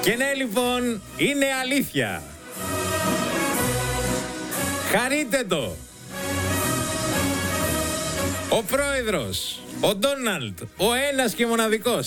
Και ναι, λοιπόν, είναι αλήθεια. Χαρείτε το. Ο πρόεδρος, ο Ντόναλντ, ο ένας και μοναδικός,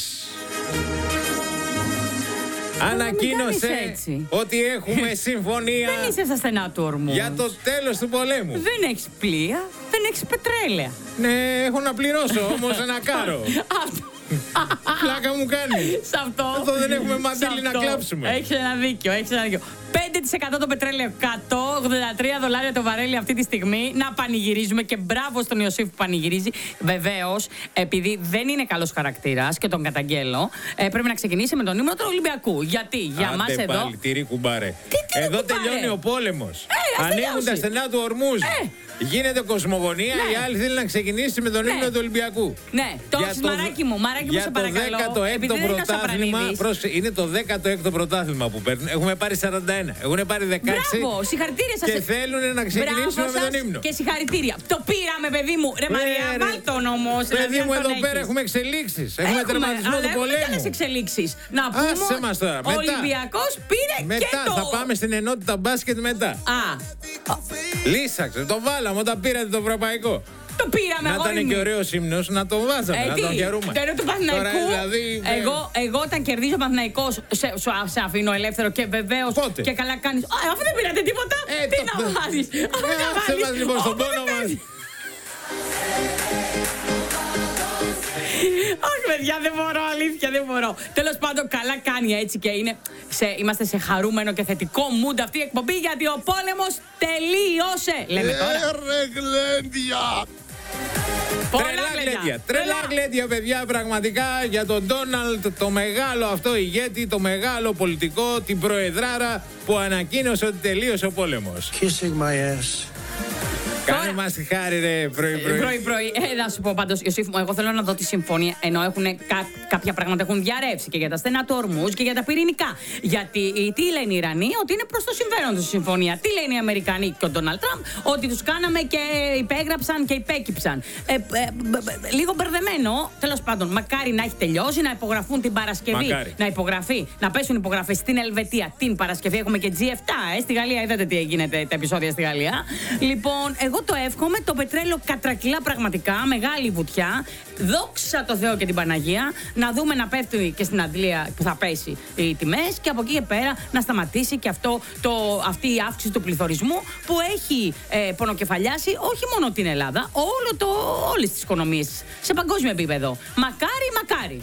ανακοίνωσε ότι έχουμε συμφωνία. Δεν είσαι στα στενά του ορμού. Για το τέλος του πολέμου. Δεν έχεις πλοία, δεν έχεις πετρέλαια. Ναι, έχω να πληρώσω όμως ένα κάρο. Πλάκα μου κάνει. Σε αυτό. Εδώ δεν έχουμε μαντήλι να κλάψουμε. Έχεις ένα δίκιο, 5% το πετρέλαιο, $183 το βαρέλι αυτή τη στιγμή. Να πανηγυρίζουμε και μπράβο στον Ιωσήφ που πανηγυρίζει. Βεβαίως, επειδή δεν είναι καλός χαρακτήρας και τον καταγγέλλω, πρέπει να ξεκινήσει με τον ύμνο του Ολυμπιακού. Γιατί για μας εδώ. Πάλι, τυρί κουμπάρε. κουμπάρε. Εδώ τελειώνει ο πόλεμος. Ανοίγουν τα στενά του ορμούς. Γίνεται κοσμογονία, ναι. Η άλλη θέλει να ξεκινήσει με τον ύμνο του Ολυμπιακού. Ναι, το μαράκι μου, σε παρακαλώ. Για το 16ο πρωτάθλημα. Είναι το 16ο πρωτάθλημα που παίρνουν. Έχουμε πάρει 41. Έχουν πάρει 16. Μπράβο, συγχαρητήρια σας. Και θέλουν να ξεκινήσουμε με τον ύμνο. Και συγχαρητήρια. Το πήραμε, παιδί μου. Ρε Μαρία, βάλ' τον όμως. Παιδί μου, εδώ πέρα έχουμε εξελίξεις. Έχουμε τερματισμό του πολέμου. Έχουμε εξελίξεις. Να πούμε. Ο Ολυμπιακός πήρε και το. Μετά θα πάμε στην ενότητα μπάσκετ μετά. Λύσαξε, το βάλαμε όταν πήρατε το ευρωπαϊκό. Το πήραμε, να ήταν και ωραίος ύμνος, να τον βάζαμε, να τον χαιρούμε. Του Παναθηναϊκού. Δηλαδή, εγώ όταν κερδίζω ο Παναθηναϊκός, σε αφήνω ελεύθερο και βεβαίως. Πότε? Και καλά κάνεις. Αφού δεν πήρατε τίποτα, τι να βάζεις. Σε μας λοιπόν στον πόνο μας. Όχι, παιδιά, δεν μπορώ, αλήθεια, δεν μπορώ. Τέλος πάντων, καλά κάνει έτσι και είναι. Είμαστε σε χαρούμενο και θετικό mood αυτή η εκπομπή γιατί ο πόλεμος τελείωσε. Λέμε τώρα. Τρελά γλέντια, παιδιά, πραγματικά για τον Ντόναλντ, το μεγάλο αυτό ηγέτη, το μεγάλο πολιτικό, την προεδράρα που ανακοίνωσε ότι τελείωσε ο πόλεμος. Kissing my ass. Κάνε μας τη χάρη, ρε, πρωί-πρωί. Να σου πω πάντως, Ιωσήφ μου, εγώ θέλω να δω τη συμφωνία. Ενώ κάποια πράγματα έχουν διαρρεύσει και για τα στενά του ορμούς και για τα πυρηνικά. Γιατί τι λένε οι Ιρανοί, ότι είναι προς το συμφέρον τους η συμφωνία. Τι λένε οι Αμερικανοί και ο Ντόναλντ Τραμπ, ότι τους κάναμε και υπέγραψαν και υπέκυψαν. Λίγο μπερδεμένο, τέλος πάντων. Μακάρι να έχει τελειώσει, να υπογραφούν την Παρασκευή. Μακάρι. Να πέσουν υπογραφές στην Ελβετία την Παρασκευή. Έχουμε και G7, στη Γαλλία. Είδατε τι γίνεται τα επεισόδια στη Γαλλία. Λοιπόν, εγώ το εύχομαι, το πετρέλαιο κατρακυλά πραγματικά, μεγάλη βουτιά. Δόξα τω Θεώ και την Παναγία. Να δούμε να πέφτει και στην Αντλία που θα πέσει οι τιμές και από εκεί και πέρα να σταματήσει και αυτή η αύξηση του πληθωρισμού που έχει πονοκεφαλιάσει όχι μόνο την Ελλάδα, όλες τις οικονομίες σε παγκόσμιο επίπεδο. Μακάρι.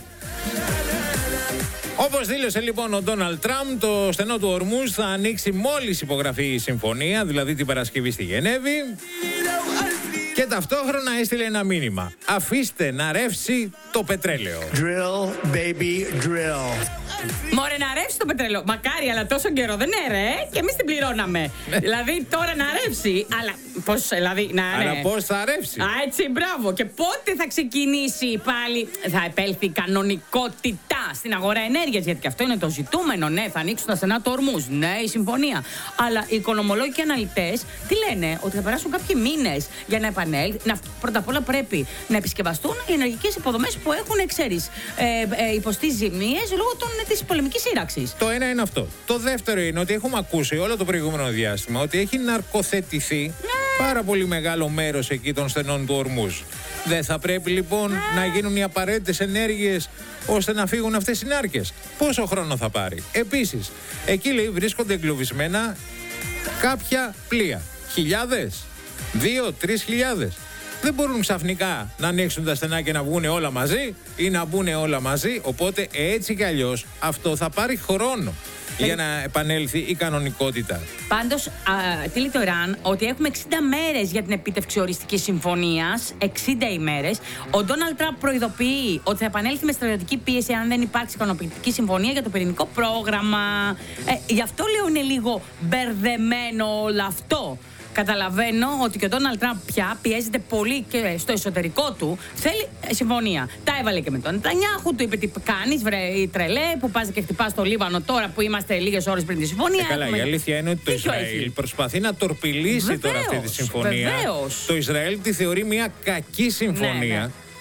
Όπως δήλωσε λοιπόν ο Ντόναλντ Τραμπ, το στενό του ορμούς θα ανοίξει μόλις υπογραφεί η συμφωνία, δηλαδή την Παρασκευή στη Γενέβη. Και ταυτόχρονα έστειλε ένα μήνυμα. Αφήστε να ρεύσει το πετρέλαιο. Drill, baby, drill. Μωρέ, να ρεύσει το πετρέλαιο. Μακάρι, αλλά τόσο καιρό δεν έρε, και εμείς την πληρώναμε. Δηλαδή τώρα να ρεύσει. Αλλά πώς, δηλαδή, αλλά πώς θα ρεύσει. Έτσι, μπράβο. Και πότε θα ξεκινήσει πάλι, θα επέλθει η κανονικότητα στην αγορά ενέργειας. Γιατί και αυτό είναι το ζητούμενο. Ναι, θα ανοίξουν τα στενά του ορμούς. Ναι, η συμφωνία. Αλλά οι οικονομολόγοι και αναλυτές τι λένε, ότι θα περάσουν κάποιοι μήνες για να επανέλθει. Πρώτα απ' όλα πρέπει να επισκευαστούν οι ενεργειακές υποδομές που έχουν, ξέρεις, υποστεί ζημίες λόγω της πολεμικής σύραξης. Το ένα είναι αυτό. Το δεύτερο είναι ότι έχουμε ακούσει όλο το προηγούμενο διάστημα ότι έχει ναρκοθετηθεί πάρα πολύ μεγάλο μέρος εκεί των στενών του ορμούς. Δεν θα πρέπει λοιπόν να γίνουν οι απαραίτητες ενέργειες ώστε να φύγουν αυτές οι νάρκες. Πόσο χρόνο θα πάρει. Επίσης, εκεί λέει βρίσκονται εγκλωβισμένα κάποια πλοία. Χιλιάδες, 2-3 χιλιάδες. Δεν μπορούν ξαφνικά να ανοίξουν τα στενά και να βγουν όλα μαζί ή να μπουν όλα μαζί. Οπότε έτσι κι αλλιώς αυτό θα πάρει χρόνο για να επανέλθει η κανονικότητα. Πάντως, τι λέει το Ιράν, ότι έχουμε 60 μέρες για την επίτευξη οριστικής συμφωνίας. 60 ημέρες. Ο Ντόναλντ Τραμπ προειδοποιεί ότι θα επανέλθει με στρατιωτική πίεση αν δεν υπάρξει ικανοποιητική συμφωνία για το πυρηνικό πρόγραμμα. Γι' αυτό λέω είναι λίγο μπερδεμένο όλο αυτό. Καταλαβαίνω ότι και ο Ντόναλντ Τραμπ πια πιέζεται πολύ και στο εσωτερικό του. Θέλει συμφωνία. Τα έβαλε και με τον Νετανιάχου, του είπε τι κάνεις, βρε η τρελέ, που πας και χτυπάς στο Λίβανο τώρα που είμαστε λίγες ώρες πριν τη συμφωνία. Καλά, η αλήθεια είναι ότι το Ισραήλ προσπαθεί να τορπιλήσει τώρα αυτή τη συμφωνία. Βεβαίως. Το Ισραήλ τη θεωρεί μια κακή συμφωνία. Ναι.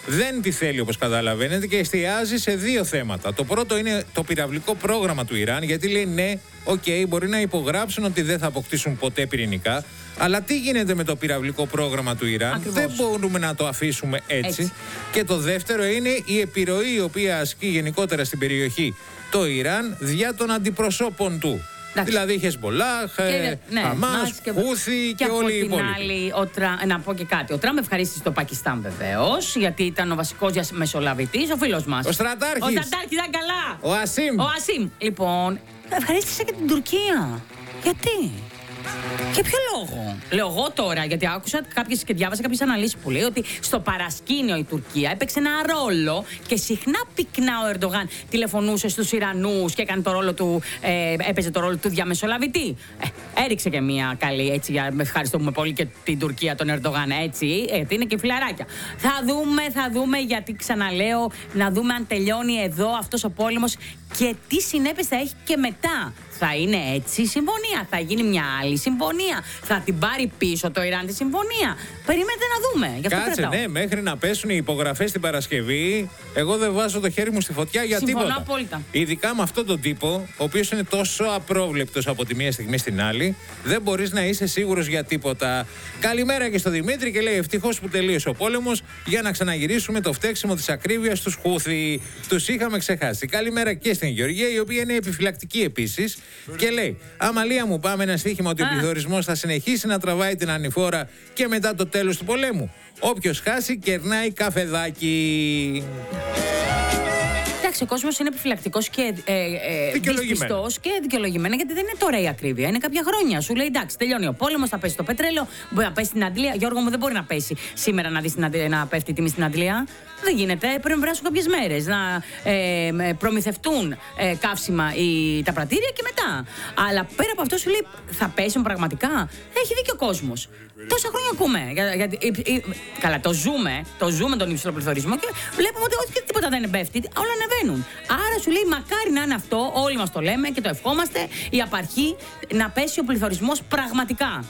δεν τη θέλει, όπως καταλαβαίνετε, και εστιάζει σε δύο θέματα. Το πρώτο είναι το πυραυλικό πρόγραμμα του Ιράν, γιατί λέει ναι, μπορεί να υπογράψουν ότι δεν θα αποκτήσουν ποτέ πυρηνικά, αλλά τι γίνεται με το πυραυλικό πρόγραμμα του Ιράν? Ακριβώς. Δεν μπορούμε να το αφήσουμε έτσι. Και το δεύτερο είναι η επιρροή η οποία ασκεί γενικότερα στην περιοχή το Ιράν δια των αντιπροσώπων του. Εντάξει. Δηλαδή Χεσμολάχ, Χαμάς, Χούθι και όλοι οι υπόλοιποι. Άλλη, να πω και κάτι. Ο Τραμπ ευχαρίστησε το Πακιστάν βεβαίως, γιατί ήταν ο βασικός διαμεσολαβητής, ο φίλος μας. Ο Στρατάρχης. Ο Στρατάρχης ήταν καλά. Ο Ασίμ. Λοιπόν, ευχαρίστησε και την Τουρκία. Γιατί? Για ποιο λόγο? Λέω εγώ τώρα, γιατί άκουσα και διάβασα κάποιες αναλύσεις που λέει ότι στο παρασκήνιο η Τουρκία έπαιξε ένα ρόλο και συχνά πυκνά ο Ερντογάν τηλεφωνούσε στους Ιρανούς και έκανε έπαιζε το ρόλο του διαμεσολαβητή. Έριξε και μια καλή, έτσι, ευχαριστούμε πολύ και την Τουρκία, τον Ερντογάν, έτσι, γιατί είναι και φιλαράκια. Θα δούμε, γιατί ξαναλέω, να δούμε αν τελειώνει εδώ αυτός ο πόλεμος και τι συνέπειες θα έχει και μετά. Θα είναι έτσι η συμφωνία, θα γίνει μια άλλη συμφωνία, θα την πάρει πίσω το Ιράν τη συμφωνία. Περιμένετε να δούμε. Γι' αυτό κάτσε, ναι, μέχρι να πέσουν οι υπογραφές την Παρασκευή, εγώ δεν βάζω το χέρι μου στη φωτιά για Συμφωνώ τίποτα. Απόλυτα. Ειδικά με αυτόν τον τύπο, ο οποίος είναι τόσο απρόβλεπτος από τη μία στιγμή στην άλλη, δεν μπορείς να είσαι σίγουρος για τίποτα. Καλημέρα και στο Δημήτρη και λέει: ευτυχώς που τελείωσε ο πόλεμος για να ξαναγυρίσουμε το φταίξιμο της ακρίβειας στους Χούθι. Τους είχαμε ξεχάσει. Καλημέρα και στην Γεωργία, η οποία είναι επιφυλακτική επίσης. Και λέει: Αμαλία μου, πάμε ένα στοίχημα ότι ο πληθωρισμός θα συνεχίσει να τραβάει την ανηφόρα και μετά το τέλος του πολέμου. Όποιος χάσει, κερνάει καφεδάκι. Εντάξει, ο κόσμος είναι επιφυλακτικός και δυσπιστός και δικαιολογημένα, γιατί δεν είναι τώρα η ακρίβεια. Είναι κάποια χρόνια. Σου λέει: εντάξει, τελειώνει ο πόλεμος, θα πέσει το πετρέλαιο, μπορεί να πέσει στην Αντλία. Γιώργο μου, δεν μπορεί να πέσει σήμερα να δεις να πέφτει η τιμή στην Αντλία. Δεν γίνεται. Πρέπει να περάσουν κάποιες μέρες να προμηθευτούν καύσιμα τα πρατήρια και μετά. Αλλά πέρα από αυτό σου λέει: θα πέσουν πραγματικά. Έχει δίκιο ο κόσμος. Τόσα χρόνια ακούμε. Καλά, το ζούμε τον υψηλό πληθωρισμό και βλέπουμε ότι τίποτα δεν πέφτει. Όλα ανεβαίνουν. Άρα σου λέει: μακάρι να είναι αυτό, όλοι μας το λέμε και το ευχόμαστε, η απαρχή να πέσει ο πληθωρισμός πραγματικά.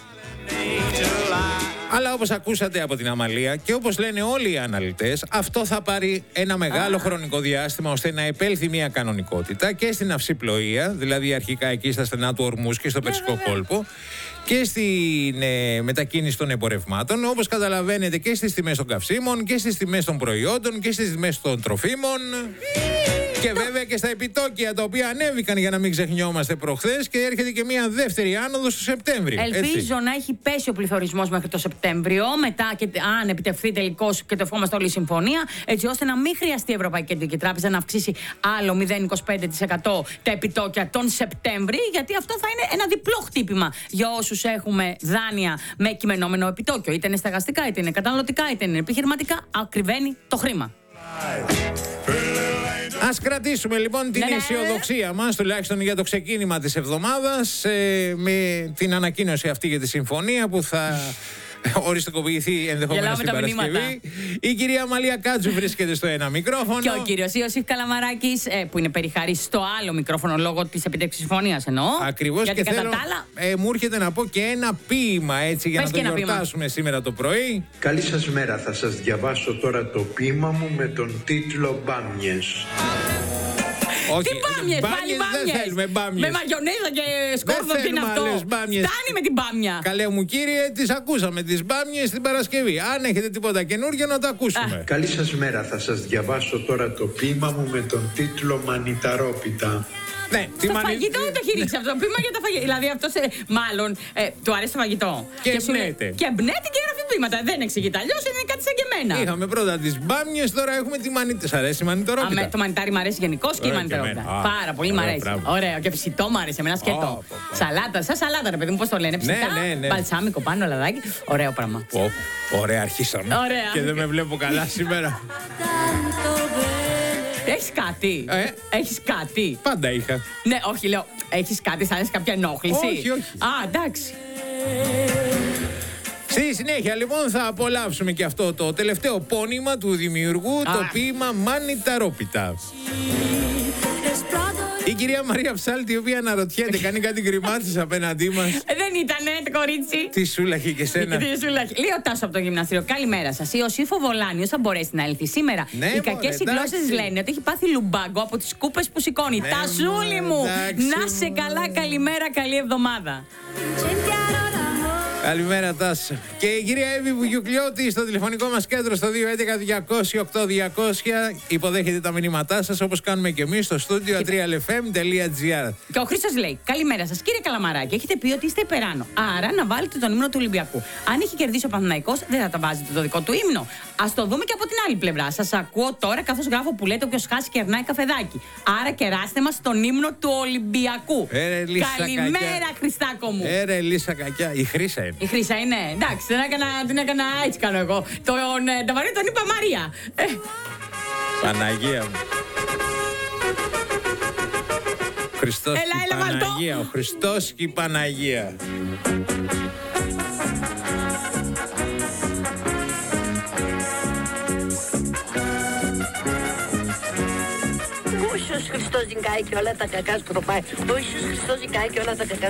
Αλλά όπως ακούσατε από την Αμαλία και όπως λένε όλοι οι αναλυτές, αυτό θα πάρει ένα μεγάλο χρονικό διάστημα ώστε να επέλθει μια κανονικότητα και στην αυσιπλοεία, δηλαδή αρχικά εκεί στα στενά του Ορμούς και στο Περσικό κόλπο, και στην μετακίνηση των εμπορευμάτων, όπως καταλαβαίνετε, και στις τιμές των καυσίμων και στις τιμές των προϊόντων και στις τιμές των τροφίμων. Και βέβαια και στα επιτόκια, τα οποία ανέβηκαν, για να μην ξεχνιόμαστε, προχθές, και έρχεται και μια δεύτερη άνοδος στο Σεπτέμβριο. Ελπίζω να έχει πέσει ο πληθωρισμός μέχρι το Σεπτέμβριο, μετά, και αν επιτευχθεί τελικώς και το ευχόμαστε όλη η συμφωνία, έτσι ώστε να μην χρειαστεί η Ευρωπαϊκή Κεντρική Τράπεζα να αυξήσει άλλο 0,25% τα επιτόκια τον Σεπτέμβρη, γιατί αυτό θα είναι ένα διπλό χτύπημα για όσους έχουμε δάνεια με κειμενόμενο επιτόκιο. Είτε είναι στεγαστικά, είτε είναι καταναλωτικά, είτε είναι επιχειρηματικά, ακριβένει το χρήμα. Ας κρατήσουμε λοιπόν την αισιοδοξία μας, τουλάχιστον για το ξεκίνημα της εβδομάδας, με την ανακοίνωση αυτή για τη συμφωνία που θα οριστικοποιηθεί ενδεχομένως την Παρασκευή. Η κυρία Αμαλία Κάτζου βρίσκεται στο ένα μικρόφωνο. Και ο κύριος Ιωσήφ Καλαμαράκης, που είναι περιχαρής στο άλλο μικρόφωνο λόγω της επιτεύξης συμφωνίας, εννοώ. Ακριβώς. Γιατί και θέλω, μου έρχεται να πω και ένα ποίημα, έτσι, για να το γιορτάσουμε σήμερα το πρωί. Καλή σας μέρα. Θα σας διαβάσω τώρα το ποίημα μου με τον τίτλο «Μπάμιες». Όχι, τι μπάμιες, πάλι μπάμιες. Δεν θέλουμε μπάμιες. Με μαγιονέζα και σκόρδο, τι είναι αυτό. Φτάνει με την μπάμια. Καλέ μου κύριε, τις ακούσαμε τις μπάμιες την Παρασκευή. Αν έχετε τίποτα καινούργιο να το ακούσουμε. Καλή σας μέρα. Θα σας διαβάσω τώρα το ποίημα μου με τον τίτλο «Μανιταρόπιτα». Ναι, στο φαγητό το έχει ρίξει αυτό το ποίημα για τα φαγητά. Δηλαδή αυτό μάλλον του αρέσει το φαγητό. Και εμπνέεται. Και εμπνέεται και γράφει ποίηματα. Δεν εξηγείται. Αλλιώς είναι κάτι σαν και εμένα. Είχαμε πρώτα τις μπάμιες, τώρα έχουμε τη μανιταρόπιτα. Σ' αρέσει η μανιταρόπιτα? Το μανιτάρι μου αρέσει γενικώς και η μανιταρόπιτα. Πάρα πολύ μου αρέσει. Ωραίο. Και φυσιτό μου αρέσει. Εμένα σκέτο. Σαλάτα, σαν σαλάτα, ρε παιδί μου, πώς το λένε. Ψητά, μπαλσάμικο πάνω, λαδάκι. Ωραίο πράγμα. Ωραία, αρχίσαμε. Και δεν με βλέπω καλά σήμερα. Έχεις κάτι. Έχεις κάτι. Πάντα είχα. Ναι, όχι, λέω. Έχεις κάτι, θα έχεις κάποια ενόχληση. Όχι, όχι. Α, εντάξει. Στη συνέχεια λοιπόν θα απολαύσουμε και αυτό το τελευταίο πόνημα του δημιουργού, το ποίημα «Μανιταρόπιτα». Η κυρία Μαρία Ψάλτη, η οποία αναρωτιέται, κάνει κάτι γκριμάτσες απέναντί μας. Δεν ήτανε το κορίτσι. Τι σούλαχε και σένα. Λέει ο Τάσο από το γυμναστήριο. Καλημέρα σα. Η Οσίφο Βολάνιος θα μπορέσει να έλθει σήμερα. Ναι, οι κακές γλώσσες λένε ότι έχει πάθει λουμπάγκο από τις κούπες που σηκώνει. Ναι, Τασούλη μου! εντάξει, Να σε καλά, καλημέρα, καλή εβδομάδα. Καλημέρα, Τάσο. Και η κυρία Εύη Βουγιουκλιώτη στο τηλεφωνικό μας κέντρο στο 211-200-8200 υποδέχεται τα μηνύματά σας, όπως κάνουμε και εμείς στο στούντιο atrialfm.gr. Και ο Χρήστος λέει: Καλημέρα σας, κύριε Καλαμαράκη. Έχετε πει ότι είστε υπεράνω. Άρα να βάλετε τον ύμνο του Ολυμπιακού. Αν έχει κερδίσει ο Παναθηναϊκός, δεν θα τα βάζετε το δικό του ύμνο. Ας το δούμε και από την άλλη πλευρά. Σας ακούω τώρα καθώς γράφω που λέτε: Όποιος χάσει κερνάει καφεδάκι. Άρα κεράστε μας τον ύμνο του Ολυμπιακού. Καλημέρα, Χριστάκο μου. Λίσσα κακιά. Η Χρύσα είναι. Η Χρύσα είναι. Εντάξει, την έκανα έτσι κάνω εγώ. Τον Ταβαρίνη τον είπα Μαρία. Παναγία μου. Χριστός και η Παναγία. Ο Χριστός και η Παναγία. Ο Ιησούς Χριστός ζυγάει και όλα τα κακά σκροπάει. Ο Ιησούς Χριστός ζυγάει και όλα τα κακά